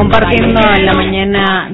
compartiendo en la mañana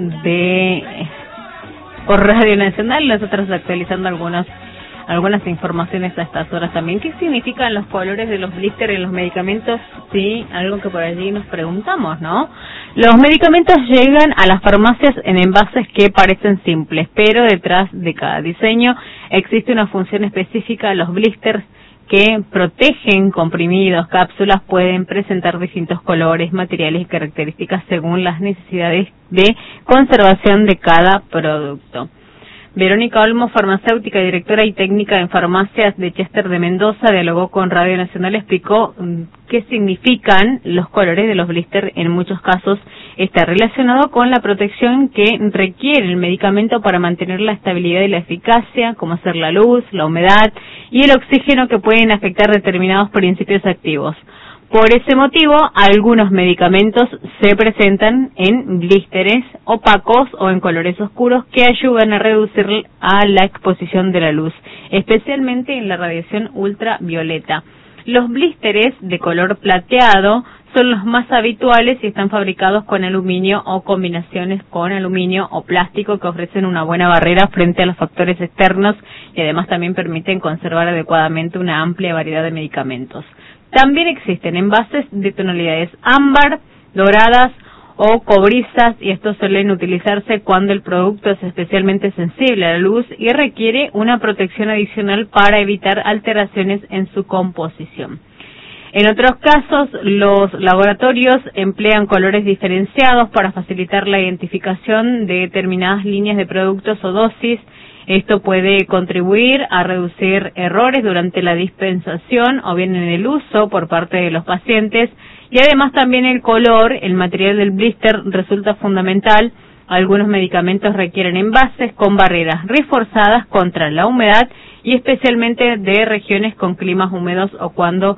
por Radio Nacional, nosotros actualizando algunas informaciones a estas horas también. ¿Qué significan los colores de los blisters en los medicamentos? Sí, algo que por allí nos preguntamos, ¿no? Los medicamentos llegan a las farmacias en envases que parecen simples, pero detrás de cada diseño existe una función específica. Los blisters que protegen comprimidos, cápsulas, pueden presentar distintos colores, materiales y características según las necesidades de conservación de cada producto. Verónica Olmo, farmacéutica, directora y técnica en farmacias de Chester de Mendoza, dialogó con Radio Nacional, explicó qué significan los colores de los blisters. En muchos casos está relacionado con la protección que requiere el medicamento para mantener la estabilidad y la eficacia, como ser la luz, la humedad y el oxígeno, que pueden afectar determinados principios activos. Por ese motivo, algunos medicamentos se presentan en blísteres opacos o en colores oscuros que ayudan a reducir la exposición de la luz, especialmente en la radiación ultravioleta. Los blísteres de color plateado son los más habituales y están fabricados con aluminio o combinaciones con aluminio o plástico, que ofrecen una buena barrera frente a los factores externos y además también permiten conservar adecuadamente una amplia variedad de medicamentos. También existen envases de tonalidades ámbar, doradas o cobrizas, y estos suelen utilizarse cuando el producto es especialmente sensible a la luz y requiere una protección adicional para evitar alteraciones en su composición. En otros casos, los laboratorios emplean colores diferenciados para facilitar la identificación de determinadas líneas de productos o dosis. Esto puede contribuir a reducir errores durante la dispensación o bien en el uso por parte de los pacientes. Y además también el color, el material del blister resulta fundamental. Algunos medicamentos requieren envases con barreras reforzadas contra la humedad y especialmente de regiones con climas húmedos o cuando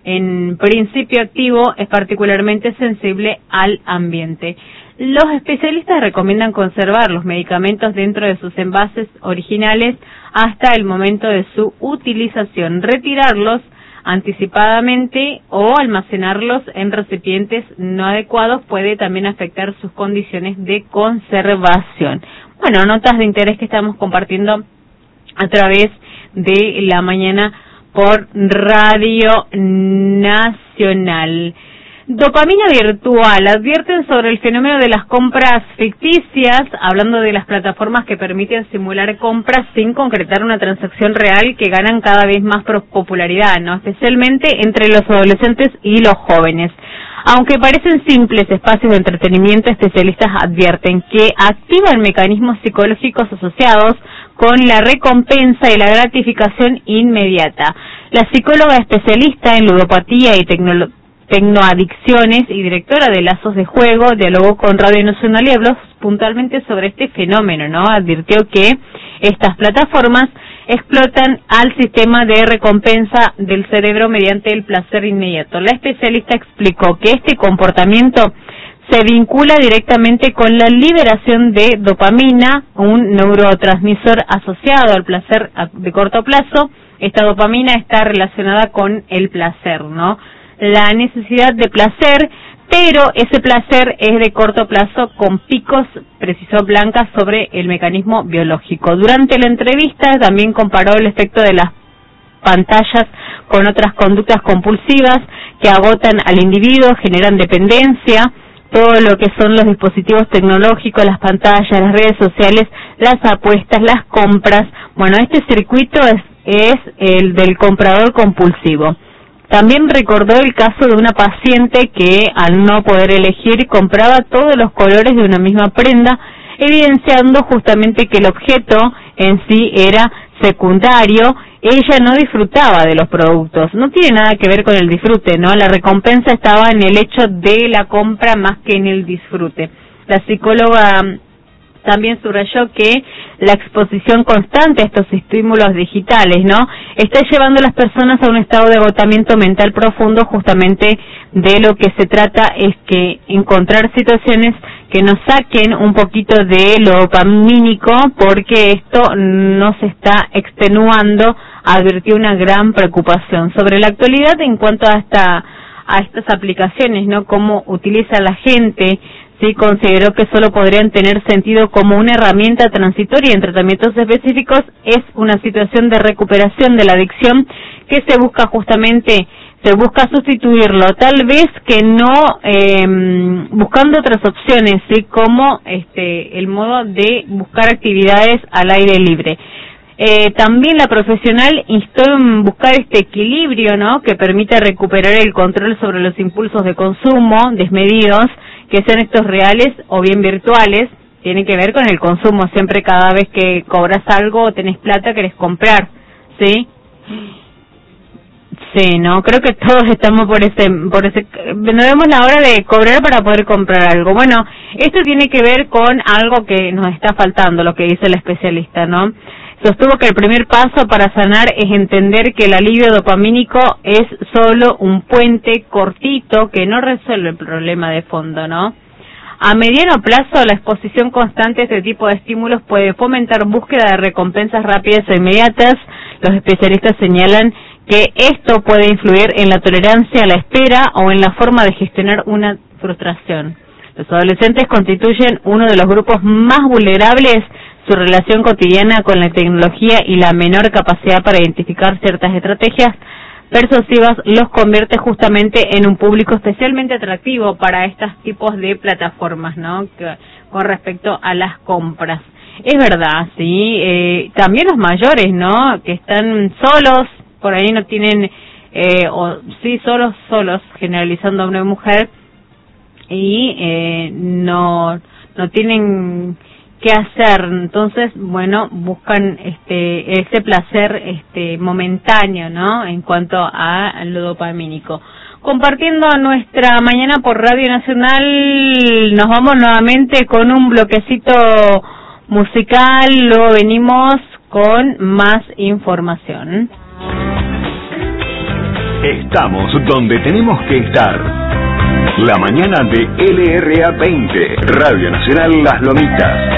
en principio activo es particularmente sensible al ambiente. Los especialistas recomiendan conservar los medicamentos dentro de sus envases originales hasta el momento de su utilización, retirarlos anticipadamente o almacenarlos en recipientes no adecuados puede también afectar sus condiciones de conservación. Bueno, notas de interés que estamos compartiendo a través de la mañana por Radio Nacional. Dopamina virtual. Advierten sobre el fenómeno de las compras ficticias, hablando de las plataformas que permiten simular compras sin concretar una transacción real, que ganan cada vez más popularidad, ¿no? Especialmente entre los adolescentes y los jóvenes. Aunque parecen simples espacios de entretenimiento, especialistas advierten que activan mecanismos psicológicos asociados con la recompensa y la gratificación inmediata. La psicóloga especialista en ludopatía y tecnoadicciones y directora de Lazos de Juego dialogó con Radio Nacional y habló puntualmente sobre este fenómeno, ¿no? Advirtió que estas plataformas explotan al sistema de recompensa del cerebro mediante el placer inmediato. La especialista explicó que este comportamiento se vincula directamente con la liberación de dopamina, un neurotransmisor asociado al placer de corto plazo. Esta dopamina está relacionada con el placer, ¿no? La necesidad de placer, pero ese placer es de corto plazo con picos, precisó Blanca, sobre el mecanismo biológico. Durante la entrevista también comparó el efecto de las pantallas con otras conductas compulsivas que agotan al individuo, generan dependencia. Todo lo que son los dispositivos tecnológicos, las pantallas, las redes sociales, las apuestas, las compras. Bueno, este circuito es el del comprador compulsivo. También recordó el caso de una paciente que, al no poder elegir, compraba todos los colores de una misma prenda, evidenciando justamente que el objeto en sí era secundario. Ella no disfrutaba de los productos. No tiene nada que ver con el disfrute, ¿no? La recompensa estaba en el hecho de la compra más que en el disfrute. La psicóloga también subrayó que la exposición constante a estos estímulos digitales, ¿no?, está llevando a las personas a un estado de agotamiento mental profundo. Justamente de lo que se trata es que encontrar situaciones que nos saquen un poquito de lo dopamínico, porque esto no se está extenuando, advirtió una gran preocupación. Sobre la actualidad en cuanto a estas aplicaciones, ¿no?, cómo utiliza la gente sí consideró que solo podrían tener sentido como una herramienta transitoria en tratamientos específicos. Es una situación de recuperación de la adicción que se busca sustituirlo, tal vez que no buscando otras opciones, sí, como el modo de buscar actividades al aire libre. También la profesional instó en buscar este equilibrio, ¿no?, que permita recuperar el control sobre los impulsos de consumo desmedidos, que sean estos reales o bien virtuales. Tiene que ver con el consumo. Siempre, cada vez que cobras algo o tenés plata, querés comprar, ¿sí? Sí, no, creo que todos estamos por ese, no vemos la hora de cobrar para poder comprar algo. Bueno, esto tiene que ver con algo que nos está faltando, lo que dice el especialista, ¿no? Sostuvo que el primer paso para sanar es entender que el alivio dopamínico es solo un puente cortito que no resuelve el problema de fondo, ¿no? A mediano plazo, la exposición constante a este tipo de estímulos puede fomentar búsqueda de recompensas rápidas e inmediatas. Los especialistas señalan que esto puede influir en la tolerancia a la espera o en la forma de gestionar una frustración. Los adolescentes constituyen uno de los grupos más vulnerables. Su relación cotidiana con la tecnología y la menor capacidad para identificar ciertas estrategias persuasivas los convierte justamente en un público especialmente atractivo para estos tipos de plataformas, ¿no?, con respecto a las compras. Es verdad, sí. También los mayores, ¿no?, que están solos, por ahí no tienen, solos, generalizando a una mujer, y no tienen qué hacer. Entonces, bueno, buscan ese placer momentáneo, ¿no?, en cuanto a lo dopamínico. Compartiendo nuestra mañana por Radio Nacional, nos vamos nuevamente con un bloquecito musical, luego venimos con más información. Estamos donde tenemos que estar. La mañana de LRA 20, Radio Nacional Las Lomitas.